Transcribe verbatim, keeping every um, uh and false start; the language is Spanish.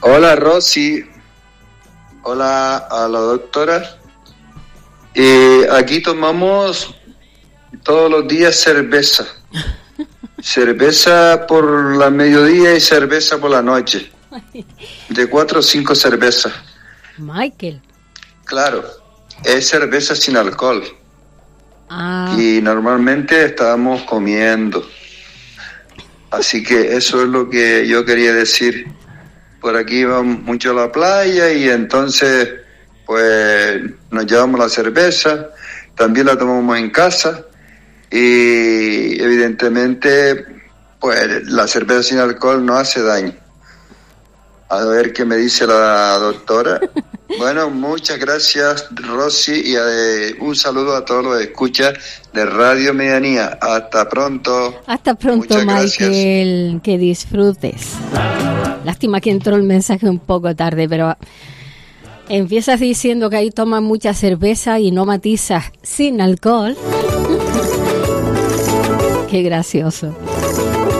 Hola Rosy, hola a la doctora. Eh, aquí tomamos todos los días cerveza. Cerveza por la mediodía y cerveza por la noche. De cuatro o cinco cervezas. Michael. Claro, es cerveza sin alcohol. Ah. Y normalmente estábamos comiendo. Así que eso es lo que yo quería decir. Por aquí vamos mucho a la playa y entonces pues nos llevamos la cerveza, también la tomamos en casa y evidentemente pues la cerveza sin alcohol no hace daño. A ver qué me dice la doctora. Bueno, muchas gracias Rosy y eh, un saludo a todos los que escuchan de Radio Medianía. Hasta pronto. Hasta pronto, muchas Michael, gracias. que disfrutes. Lástima que entró el mensaje un poco tarde, pero empiezas diciendo que ahí toman mucha cerveza y no matizas sin alcohol. Qué gracioso.